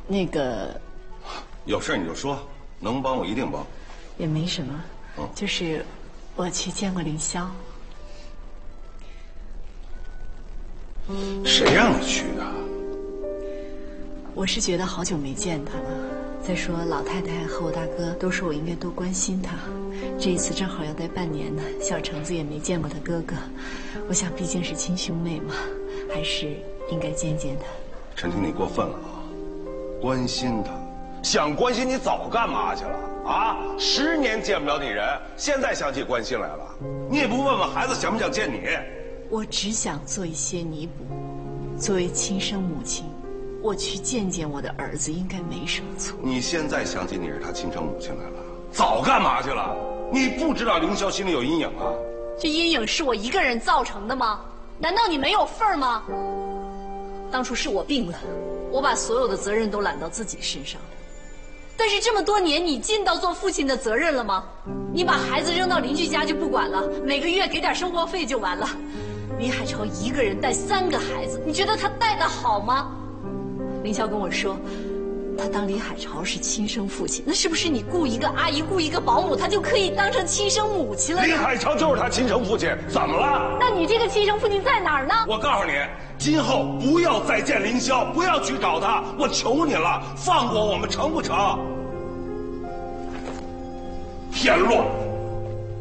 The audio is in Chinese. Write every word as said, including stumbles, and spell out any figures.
那个， 有事你就说，能帮我一定帮。 也没什么，嗯、就是我去见过凌霄。 谁让你去的？ 我是觉得好久没见他了。再说老太太和我大哥都说我应该多关心他，这一次正好要待半年呢。小橙子也没见过他哥哥，我想毕竟是亲兄妹嘛，还是应该见见他。 陈婷，你过分了啊！关心他， 想关心你早干嘛去了啊？十年见不了你人，现在想起关心来了？你也不问问孩子想不想见你？ 我只想做一些弥补。作为亲生母亲，我去见见我的儿子应该没什么错。 你现在想起你是他亲生母亲来了？ 早干嘛去了？你不知道凌霄心里有阴影啊？ 这阴影是我一个人造成的吗？难道你没有份儿吗？当初是我病了，我把所有的责任都揽到自己身上了。但是这么多年，你尽到做父亲的责任了吗？你把孩子扔到邻居家就不管了，每个月给点生活费就完了。李海潮一个人带三个孩子，你觉得他带得好吗？凌霄跟我说，他当李海潮是亲生父亲，那是不是你雇一个阿姨，雇一个保姆，他就可以当成亲生母亲了？ 李海潮就是他亲生父亲，怎么了？ 那你这个亲生父亲在哪儿呢？ 我告诉你，今后不要再见凌霄，不要去找他，我求你了，放过我们成不成？添乱！